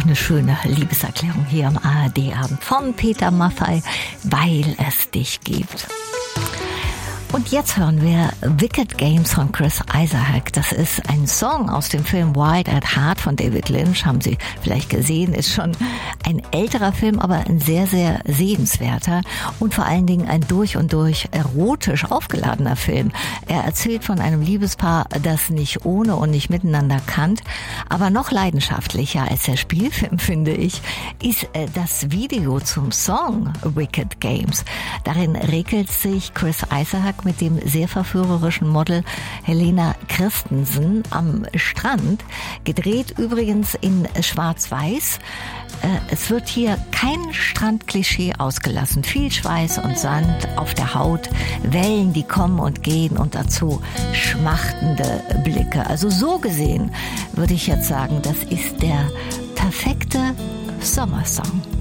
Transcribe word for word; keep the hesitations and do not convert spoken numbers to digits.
eine schöne Liebeserklärung hier am A R D-Abend von Peter Maffay, weil es dich gibt. Und jetzt hören wir Wicked Games von Chris Isaak. Das ist ein Song aus dem Film Wild at Heart von David Lynch. Haben Sie vielleicht gesehen, ist schon ein älterer Film, aber ein sehr, sehr sehenswerter und vor allen Dingen ein durch und durch erotisch aufgeladener Film. Er erzählt von einem Liebespaar, das nicht ohne und nicht miteinander kann, aber noch leidenschaftlicher als der Spielfilm, finde ich, ist das Video zum Song Wicked Games. Darin regelt sich Chris Isaak mit dem sehr verführerischen Model Helena Christensen am Strand, gedreht übrigens in Schwarz-Weiß. Es wird hier kein Strandklischee ausgelassen. Viel Schweiß und Sand auf der Haut, Wellen, die kommen und gehen und dazu schmachtende Blicke. Also so gesehen würde ich jetzt sagen, das ist der perfekte Sommersong.